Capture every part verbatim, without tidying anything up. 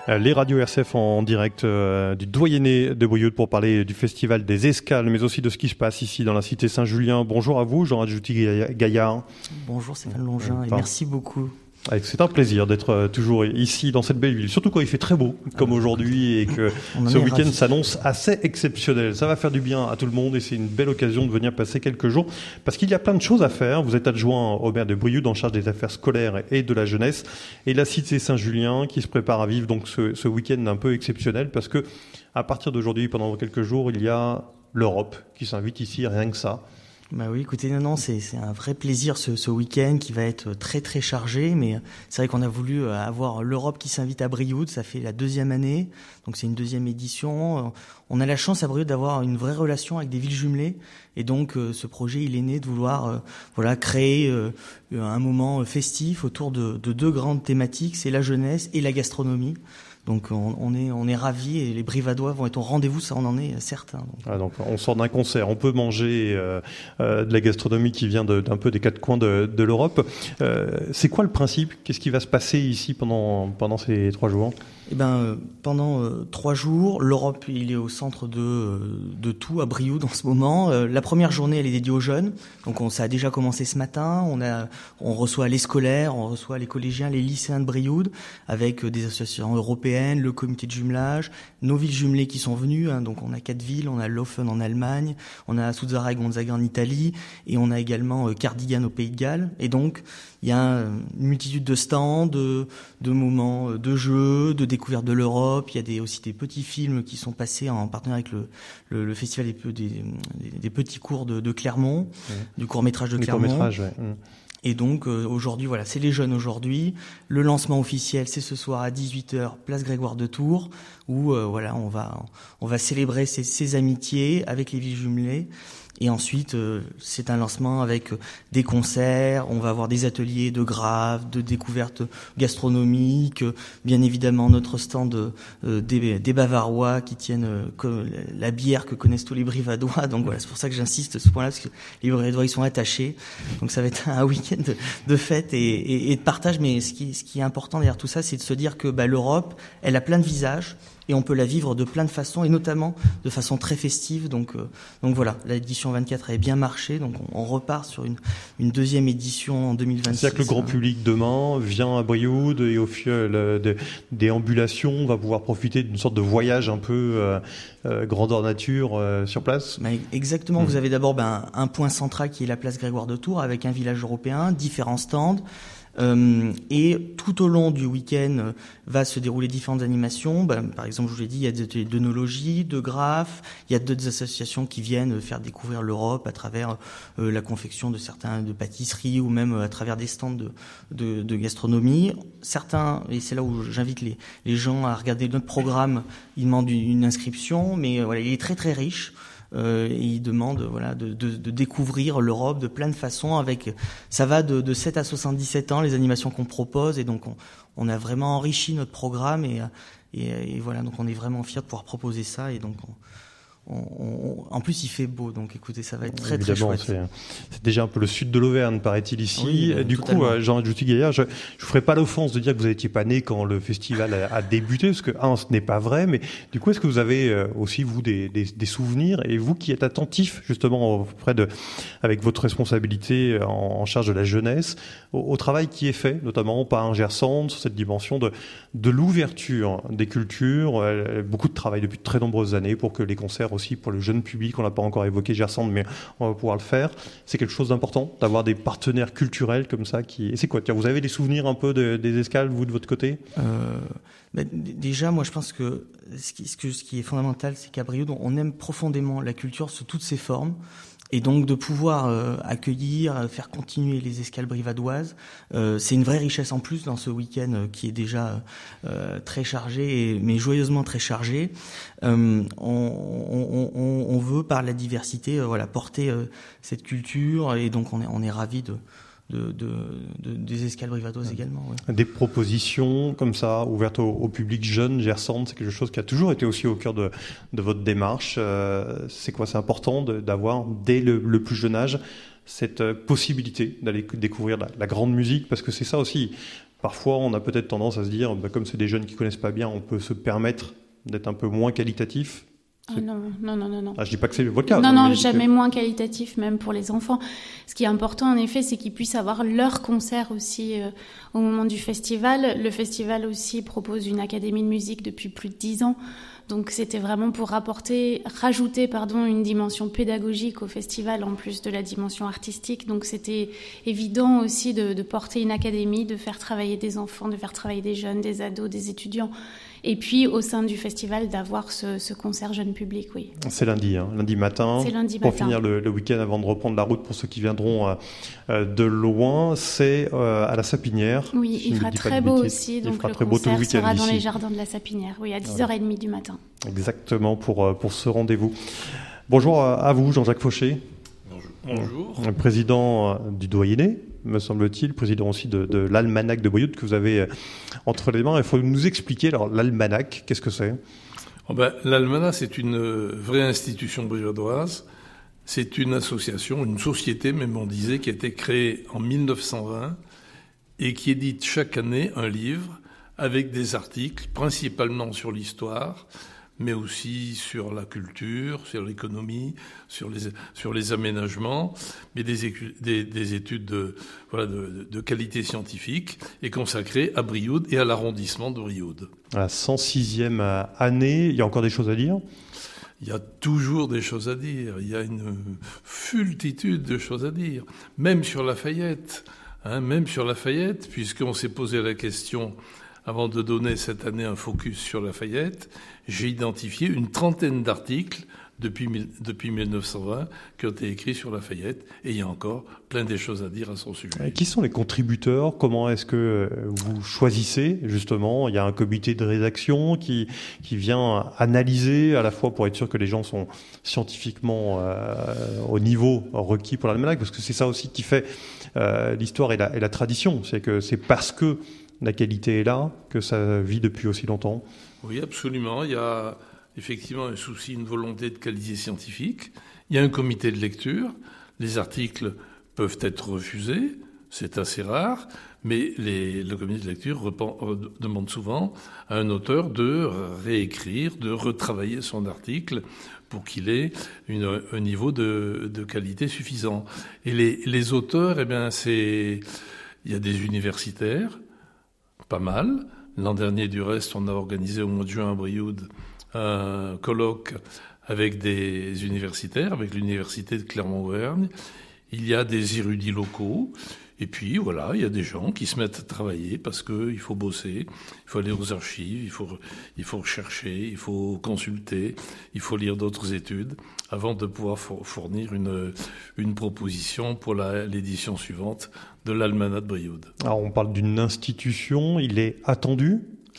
Les radios R C F en direct euh, du Doyenné de Brioude pour parler du festival des escales, mais aussi de ce qui se passe ici dans la cité Saint-Julien. Bonjour à vous, Jean Adjouti-Gaillard. Bonjour Stéphane Longin, et merci beaucoup. C'est un plaisir d'être toujours ici dans cette belle ville, surtout quand il fait très beau comme aujourd'hui et que ce week-end ravis. S'annonce assez exceptionnel. Ça va faire du bien à tout le monde et c'est une belle occasion de venir passer quelques jours parce qu'il y a plein de choses à faire. Vous êtes adjoint au maire de Brioude en charge des affaires scolaires et de la jeunesse et la cité Saint-Julien qui se prépare à vivre donc ce, ce week-end un peu exceptionnel parce que à partir d'aujourd'hui, pendant quelques jours, il y a l'Europe qui s'invite ici, rien que ça. Bah oui, écoutez, non, non, c'est, c'est un vrai plaisir ce, ce week-end qui va être très très chargé, mais c'est vrai qu'on a voulu avoir l'Europe qui s'invite à Brioude, ça fait la deuxième année, donc c'est une deuxième édition. On a la chance à Brioude d'avoir une vraie relation avec des villes jumelées, et donc ce projet il est né de vouloir voilà créer un moment festif autour de, de deux grandes thématiques, c'est la jeunesse et la gastronomie. Donc on, on est on est ravis et les Brivadois vont être au rendez-vous, ça on en est certain. Donc, ah, donc on sort d'un concert, on peut manger euh, euh, de la gastronomie qui vient de, d'un peu des quatre coins de, de l'Europe. Euh, c'est quoi le principe ? Qu'est-ce qui va se passer ici pendant pendant ces trois jours ? Eh ben euh, pendant euh, trois jours, l'Europe il est au centre de euh, de tout à Brioude en ce moment. Euh, la première journée elle est dédiée aux jeunes, donc on, ça a déjà commencé ce matin. On a on reçoit les scolaires, on reçoit les collégiens, les lycéens de Brioude avec euh, des associations européennes, le comité de jumelage, nos villes jumelées qui sont venues. Hein, donc on a quatre villes, on a Laufen en Allemagne, on a Suzzara et Gonzaga en Italie, et on a également euh, Cardigan au Pays de Galles. Et donc il y a une multitude de stands, de, de moments de jeux, de découverte de l'Europe. Il y a des, aussi des petits films qui sont passés en partenariat avec le, le, le festival des, des, des petits cours de, de Clermont, mmh. du court-métrage de les Clermont. Court-métrage, ouais. Mmh. Et donc euh, aujourd'hui, voilà, c'est les jeunes aujourd'hui. Le lancement officiel, c'est ce soir à dix-huit heures, place Grégoire de Tours, où euh, voilà, on va on va célébrer ces, ces amitiés avec les villes jumelées. Et ensuite, euh, c'est un lancement avec des concerts, on va avoir des ateliers de graphes, de découvertes gastronomiques, bien évidemment notre stand euh, des, des Bavarois qui tiennent euh, la bière que connaissent tous les Brivadois. Donc voilà, c'est pour ça que j'insiste sur ce point-là, parce que les Brivadois ils sont attachés. Donc ça va être un week-end de, de fête et, et, et de partage. Mais ce qui, ce qui est important derrière tout ça, c'est de se dire que bah, l'Europe, elle a plein de visages. Et on peut la vivre de plein de façons, et notamment de façon très festive. Donc, euh, donc voilà, l'édition vingt-quatre avait bien marché. Donc on, on repart sur une, une deuxième édition en deux mille vingt-six. C'est-à-dire que le grand public demain vient à Brioude et au fil des déambulations, on va pouvoir profiter d'une sorte de voyage un peu euh, euh, grandeur nature euh, sur place. Bah, exactement. Mmh. Vous avez d'abord ben, un point central qui est la place Grégoire de Tours avec un village européen, différents stands. Euh, et tout au long du week-end euh, va se dérouler différentes animations. Ben, par exemple, je vous l'ai dit, il y a des ateliers d'œnologie, de graphes, il y a d'autres associations qui viennent faire découvrir l'Europe à travers euh, la confection de certains de pâtisseries ou même à travers des stands de, de, de gastronomie. Certains, et c'est là où j'invite les, les gens à regarder notre programme, ils demandent une, une inscription, mais euh, voilà, il est très très riche. Euh, et il demande voilà de, de, de découvrir l'Europe de plein de façons. Avec ça va de, de sept à soixante-dix-sept ans les animations qu'on propose, et donc on, on a vraiment enrichi notre programme et, et, et voilà, donc on est vraiment fiers de pouvoir proposer ça. Et donc on, On, on, en plus, il fait beau, donc écoutez, ça va être très Évidemment, très chouette. C'est, c'est déjà un peu le sud de l'Auvergne, paraît-il ici. Oui, euh, du totalement. coup, Jean Adjouti-Gaillard, je ne vous ferai pas l'offense de dire que vous n'étiez pas né quand le festival a, a débuté, parce que, un, ce n'est pas vrai, mais du coup, est-ce que vous avez aussi, vous, des, des, des souvenirs, et vous qui êtes attentif, justement, auprès de, avec votre responsabilité en, en charge de la jeunesse, au, au travail qui est fait, notamment par un Gersand, sur cette dimension de, de l'ouverture des cultures, beaucoup de travail depuis de très nombreuses années pour que les concerts aussi pour le jeune public, on l'a pas encore évoqué Gersand, mais on va pouvoir le faire. C'est quelque chose d'important d'avoir des partenaires culturels comme ça qui. Et c'est quoi ? Tiens, vous avez des souvenirs un peu de, des escales, vous de votre côté ? euh, bah, Déjà, moi, je pense que ce qui, ce qui, ce qui est fondamental, c'est qu'à Brioude, on aime profondément la culture sous toutes ses formes. Et donc de pouvoir euh, accueillir, faire continuer les escales brivadoises, euh, c'est une vraie richesse en plus dans ce week-end euh, qui est déjà euh, très chargé, et, mais joyeusement très chargé. Euh, on, on, on, on veut par la diversité, euh, voilà, porter euh, cette culture, et donc on est, on est ravis de De, de, de, des escales brivadoises ouais. également. Ouais. Des propositions comme ça, ouvertes au, au public jeune, Gersand, c'est quelque chose qui a toujours été aussi au cœur de, de votre démarche. Euh, c'est quoi ? C'est important de, d'avoir, dès le, le plus jeune âge, cette possibilité d'aller découvrir la, la grande musique, parce que c'est ça aussi. parfois on a peut-être tendance à se dire, bah, comme c'est des jeunes qui connaissent pas bien, on peut se permettre d'être un peu moins qualitatif. Ah non, non, non, non, non. Ah, je dis pas que c'est votre cas. Non, non, mais jamais moins qualitatif, même pour les enfants. Ce qui est important, en effet, c'est qu'ils puissent avoir leur concert aussi euh, au moment du festival. Le festival aussi propose une académie de musique depuis plus de dix ans. Donc, c'était vraiment pour rapporter, rajouter, pardon, une dimension pédagogique au festival en plus de la dimension artistique. Donc, c'était évident aussi de, de porter une académie, de faire travailler des enfants, de faire travailler des jeunes, des ados, des étudiants. Et puis, au sein du festival, d'avoir ce, ce concert jeune public, oui. C'est lundi, hein, lundi matin. C'est lundi pour matin. finir le, le week-end avant de reprendre la route pour ceux qui viendront euh, de loin. C'est euh, à la Sapinière. Oui, si il fera très beau aussi. Il donc fera le très beau tout le concert week-end sera dans ici. les jardins de la Sapinière, oui, à dix heures trente du matin. Exactement, pour, pour ce rendez-vous. Bonjour à vous, Jean-Jacques Fauché. Bonjour. Bonjour. Président du Doyenné, me semble-t-il, président aussi de, de l'Almanach de Brioude que vous avez entre les mains. Il faut nous expliquer, alors l'Almanach, qu'est-ce que c'est ? Oh ben, L'Almanach, c'est une vraie institution brioudoise. C'est une association, une société, même on disait, qui a été créée en mille neuf cent vingt et qui édite chaque année un livre avec des articles, principalement sur l'histoire, mais aussi sur la culture, sur l'économie, sur les, sur les aménagements, mais des, des, des études de, voilà, de, de qualité scientifique, et consacrées à Brioude et à l'arrondissement de Brioude. La cent sixième année, il y a encore des choses à dire ? Il y a toujours des choses à dire, il y a une multitude de choses à dire, même sur Lafayette, hein, même sur Lafayette, puisqu'on s'est posé la question... Avant de donner cette année un focus sur Lafayette, j'ai identifié une trentaine d'articles depuis, depuis mille neuf cent vingt qui ont été écrits sur Lafayette, et il y a encore plein de choses à dire à son sujet. Et qui sont les contributeurs ? Comment est-ce que vous choisissez, justement ? Il y a un comité de rédaction qui, qui vient analyser, à la fois pour être sûr que les gens sont scientifiquement euh, au niveau requis pour l'almanach, parce que c'est ça aussi qui fait euh, l'histoire et la, et la tradition. C'est que c'est parce que la qualité est là, que ça vit depuis aussi longtemps. Oui, absolument. Il y a effectivement un souci, une volonté de qualité scientifique. Il y a un comité de lecture. Les articles peuvent être refusés. C'est assez rare. Mais les, le comité de lecture repend, demande souvent à un auteur de réécrire, de retravailler son article pour qu'il ait une, un niveau de, de qualité suffisant. Et les, les auteurs, eh bien, c'est... Il y a des universitaires, pas mal. L'an dernier, du reste, on a organisé au mois de juin à Brioude un colloque avec des universitaires, avec l'université de Clermont-Auvergne. Il y a des érudits locaux. Et puis, voilà, il y a des gens qui se mettent à travailler parce qu'il faut bosser, il faut aller aux archives, il faut, il faut rechercher, il faut consulter, il faut lire d'autres études avant de pouvoir fournir une, une proposition pour la, l'édition suivante de l'Almanach de Brioude. Alors, on parle d'une institution, il est attendu ?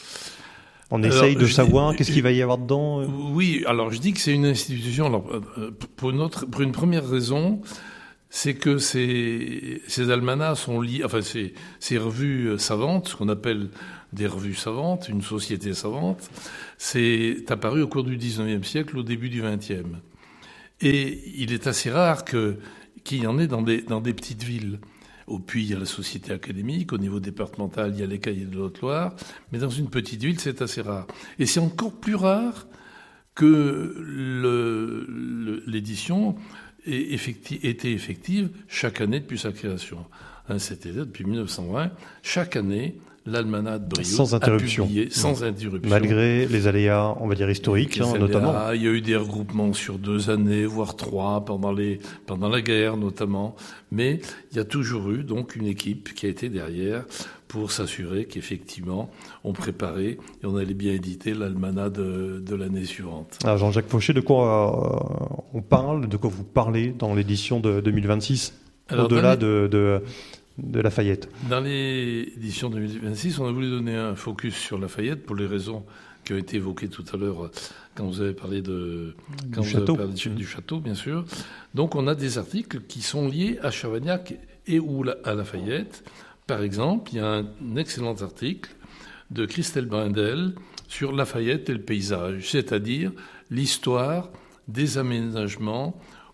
On alors, essaye de savoir dis, qu'est-ce qu'il va y avoir dedans ? Oui, alors je dis que c'est une institution, alors, pour, une autre, pour une première raison, c'est que ces, ces almanachs sont liés, enfin ces, ces revues savantes, ce qu'on appelle des revues savantes, une société savante, c'est apparu au cours du dix-neuvième siècle, au début du vingtième. Et il est assez rare que, qu'il y en ait dans des, dans des petites villes. Au Puy, il y a la société académique, au niveau départemental, il y a les cahiers de Haute-Loire, mais dans une petite ville, c'est assez rare. Et c'est encore plus rare que le, le, l'édition ait effecti- été effective chaque année depuis sa création. Hein, c'était depuis mille neuf cent vingt, chaque année, l'Almanach de Brioude sans interruption. a publié sans interruption. Malgré les aléas, on va dire, historiques, hein, aléas, notamment. Il y a eu des regroupements sur deux années, voire trois, pendant, les, pendant la guerre notamment. Mais il y a toujours eu donc une équipe qui a été derrière pour s'assurer qu'effectivement, on préparait et on allait bien éditer l'Almanach de, de l'année suivante. Alors Jean-Jacques Fauché, de quoi euh, on parle, de quoi vous parlez dans l'édition de deux mille vingt-six, Alors, au-delà les... de... de de Lafayette. Dans l'édition deux mille vingt-six, on a voulu donner un focus sur Lafayette pour les raisons qui ont été évoquées tout à l'heure quand vous avez parlé de quand du, vous château. Avez parlé du, du château, bien sûr. Donc on a des articles qui sont liés à Chavagnac et ou à Lafayette. Par exemple, il y a un excellent article de Christelle Brindel sur Lafayette et le paysage, c'est-à-dire l'histoire des aménagements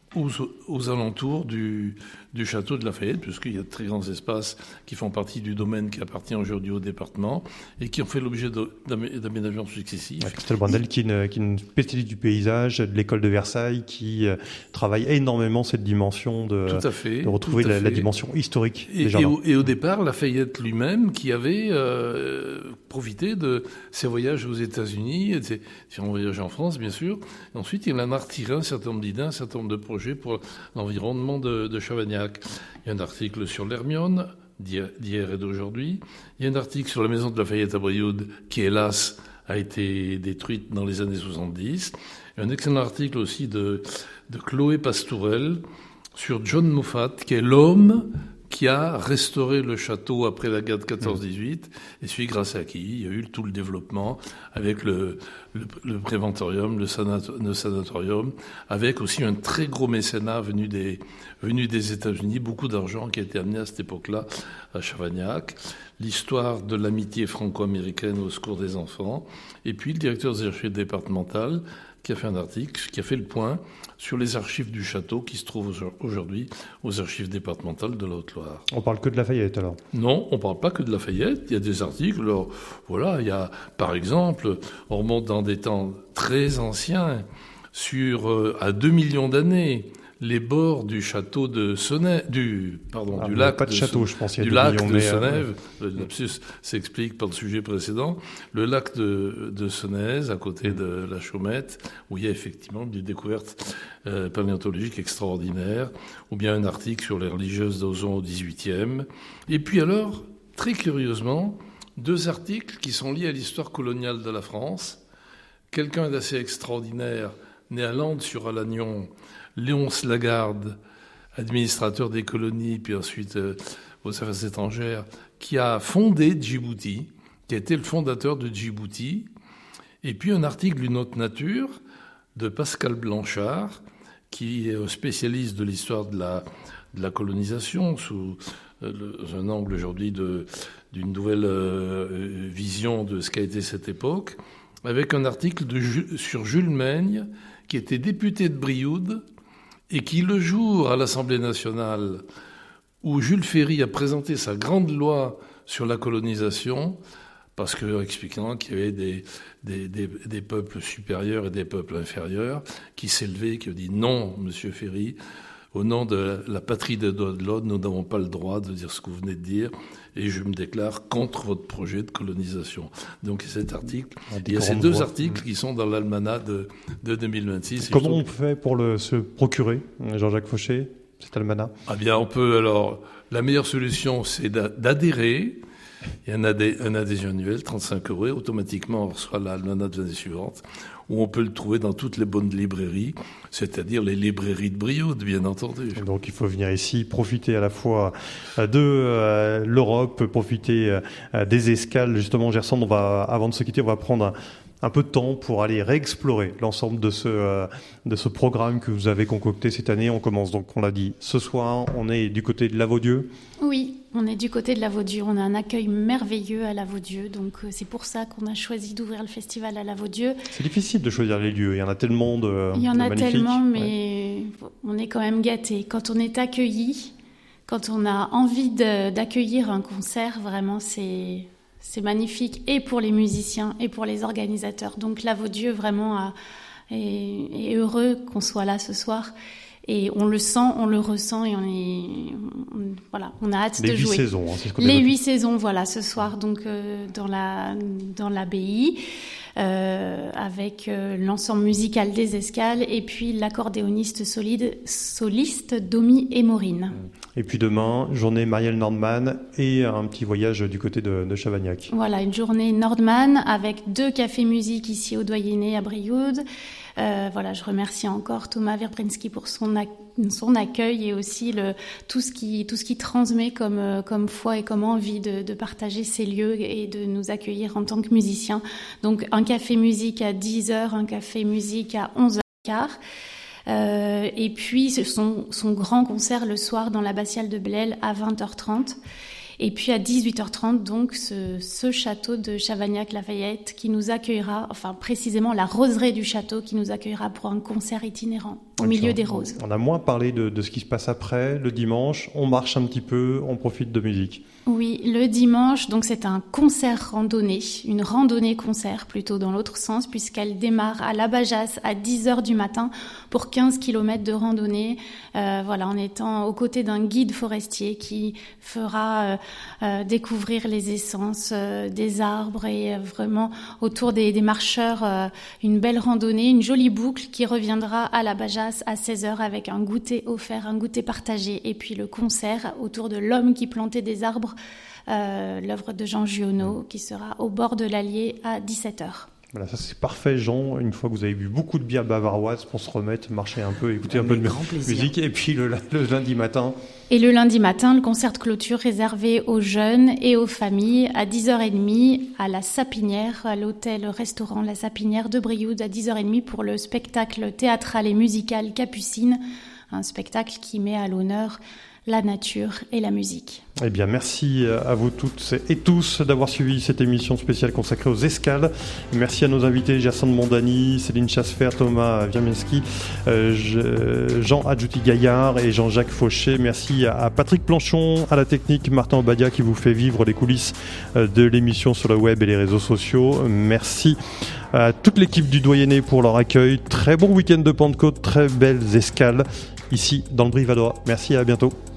aux, aux alentours du, du château de Lafayette, puisqu'il y a de très grands espaces qui font partie du domaine qui appartient aujourd'hui au département et qui ont fait l'objet de, d'aménagements successifs. Ouais, Christelle Brendel, qui est, une, qui est une spécialiste du paysage, de l'école de Versailles, qui euh, travaille énormément cette dimension de, tout à fait, de retrouver tout à la, fait. la dimension historique et, des jardins. Et au, et au départ, Lafayette lui-même, qui avait euh, profité de ses voyages aux États-Unis, et ses différents voyages en France, bien sûr. Et ensuite, il en a retiré un certain nombre d'idées, un certain nombre de projets pour l'environnement de, de Chavagnac. Il y a un article sur l'Hermione, d'hier, d'hier et d'aujourd'hui. Il y a un article sur la maison de Lafayette à Brioude, qui, hélas, a été détruite dans les années soixante-dix. Il y a un excellent article aussi de, de Chloé Pastourel sur John Moffat, qui est l'homme qui a restauré le château après la guerre de quatorze dix-huit, et celui grâce à qui il y a eu tout le développement avec le, le, le préventorium, le, sanat, le sanatorium, avec aussi un très gros mécénat venu des, venu des États-Unis, beaucoup d'argent qui a été amené à cette époque-là à Chavagnac, l'histoire de l'amitié franco-américaine au secours des enfants, et puis le directeur des archives départementales qui a fait un article, qui a fait le point sur les archives du château qui se trouvent aujourd'hui aux archives départementales de la Haute-Loire. On parle que de Lafayette, alors? Non, on ne parle pas que de Lafayette. Il y a des articles. Alors, voilà, il y a, par exemple, on remonte dans des temps très anciens, sur euh, à deux millions d'années, les bords du château de Senève, du pardon, ah, du lac pas de, de château, je pense, il y a du lac millions, de Senève. Euh... Le lapsus s'explique par le sujet précédent. Le lac de, de Senève, à côté de la Chaumette, où il y a effectivement des découvertes euh, paléontologiques extraordinaires, ou bien un article sur les religieuses d'Ozon au dix-huitième. Et puis alors, très curieusement, deux articles qui sont liés à l'histoire coloniale de la France. Quelqu'un d'assez extraordinaire, né à Landes-sur-Alagnon, Léonce Lagarde, administrateur des colonies, puis ensuite euh, aux affaires étrangères, qui a fondé Djibouti, qui a été le fondateur de Djibouti, et puis un article d'une autre nature de Pascal Blanchard, qui est spécialiste de l'histoire de la, de la colonisation, sous euh, le, un angle aujourd'hui de, d'une nouvelle euh, vision de ce qu'a été cette époque, avec un article de, sur Jules Maigne, qui était député de Brioude, et qui, le jour à l'Assemblée nationale, où Jules Ferry a présenté sa grande loi sur la colonisation, parce que, expliquant qu'il y avait des, des, des, des peuples supérieurs et des peuples inférieurs, qui s'élevaient, qui ont dit non, monsieur Ferry, au nom de la patrie des droits de l'homme, nous n'avons pas le droit de dire ce que vous venez de dire, et je me déclare contre votre projet de colonisation. Donc cet article, il y a ces deux voix. articles qui sont dans l'almanach de, de deux mille vingt-six. Comment on fait pour le, se procurer, Jean-Jacques Fauché, cet almanach? Ah bien, on peut, alors, la meilleure solution, c'est d'adhérer. Il y a un, adhé, un adhésion annuelle, trente-cinq euros, et automatiquement on reçoit l'almanach de l'année suivante, où on peut le trouver dans toutes les bonnes librairies, c'est-à-dire les librairies de Brioude, bien entendu. Donc il faut venir ici, profiter à la fois de euh, l'Europe, profiter euh, des escales. Justement, Gerson, on va, avant de se quitter, on va prendre un, un peu de temps pour aller réexplorer l'ensemble de ce, euh, de ce programme que vous avez concocté cette année. On commence donc, on l'a dit, ce soir, on est du côté de Lavaudieu. Oui, on est du côté de Lavaudieu. On a un accueil merveilleux à Lavaudieu, donc euh, c'est pour ça qu'on a choisi d'ouvrir le festival à Lavaudieu. C'est difficile de choisir les lieux, il y en a tellement de Il y en a magnifiques. tellement, mais ouais. On est quand même gâtés. Quand on est accueilli, quand on a envie de, d'accueillir un concert, vraiment c'est... C'est magnifique, et pour les musiciens, et pour les organisateurs. Donc Lavaudieu, vraiment, a, est, est heureux qu'on soit là ce soir. Et on le sent, on le ressent, et on est... On, voilà, on a hâte les de jouer. Les huit saisons. Hein, c'est ce qu'on les huit saisons, voilà, ce soir, donc euh, dans la dans l'abbaye, euh, avec euh, l'ensemble musical des Escales, et puis l'accordéoniste solide, soliste Domi et Maureen. Et puis demain, journée Marielle Nordman et un petit voyage du côté de, de Chavagnac. Voilà, une journée Nordman avec deux cafés musique ici au Doyenné à Brioude. Euh, voilà, je remercie encore Thomas Verbrinski pour son, ac- son accueil et aussi le, tout ce qui, tout ce qui transmet comme, euh, comme foi et comme envie de, de partager ces lieux et de nous accueillir en tant que musiciens. Donc un café musique à dix heures, un café musique à onze heures quinze. Euh, et puis son, son grand concert le soir dans l'abbatiale de Blel à vingt heures trente. Et puis à dix-huit heures trente, donc, ce, ce château de Chavagnac-Lafayette qui nous accueillera, enfin précisément la roseraie du château qui nous accueillera pour un concert itinérant. au Et milieu on, des roses. On a moins parlé de, de ce qui se passe après, le dimanche. On marche un petit peu, on profite de musique. Oui, le dimanche, donc c'est un concert randonnée, une randonnée-concert plutôt dans l'autre sens, puisqu'elle démarre à l'Abajas à dix heures du matin pour quinze kilomètres de randonnée, euh, voilà, en étant aux côtés d'un guide forestier qui fera euh, euh, découvrir les essences euh, des arbres et euh, vraiment autour des, des marcheurs, euh, une belle randonnée, une jolie boucle qui reviendra à l'Abajas à seize heures avec un goûter offert, un goûter partagé et puis le concert autour de l'homme qui plantait des arbres. Euh, l'œuvre de Jean Giono qui sera au bord de l'Allier à dix-sept heures. Voilà, ça c'est parfait, Jean. Une fois que vous avez bu beaucoup de bière bavaroise pour se remettre, marcher un peu, écouter un Avec peu de grand plaisir. musique, et puis le, le lundi matin. Et le lundi matin, le concert de clôture réservé aux jeunes et aux familles à dix heures trente à la Sapinière, à l'hôtel-restaurant La Sapinière de Brioude à dix heures trente pour le spectacle théâtral et musical Capucine, un spectacle qui met à l'honneur la nature et la musique. Eh bien, merci à vous toutes et tous d'avoir suivi cette émission spéciale consacrée aux escales. Merci à nos invités Jacinthe Mondani, Céline Chasfer, Thomas Wiamiński, euh, Jean Adjouti-Gaillard et Jean-Jacques Fauché. Merci à Patrick Planchon, à la technique, Martin Obadia qui vous fait vivre les coulisses de l'émission sur le web et les réseaux sociaux. Merci à toute l'équipe du Doyenné pour leur accueil. Très bon week-end de Pentecôte, très belles escales ici dans le Brivadois. Merci et à bientôt.